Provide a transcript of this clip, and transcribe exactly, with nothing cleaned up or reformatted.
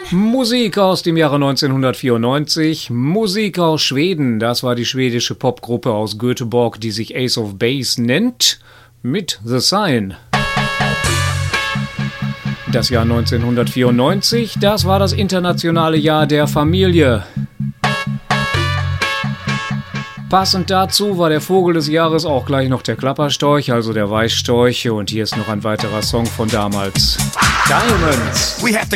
Musik aus dem Jahre neunzehnhundertvierundneunzig, Musik aus Schweden, das war die schwedische Popgruppe aus Göteborg, die sich Ace of Base nennt, mit The Sign. Das Jahr neunzehnhundertvierundneunzig, das war das internationale Jahr der Familie. Passend dazu war der Vogel des Jahres auch gleich noch der Klapperstorch, also der Weißstorch. Und hier ist noch ein weiterer Song von damals. Diamonds. We have to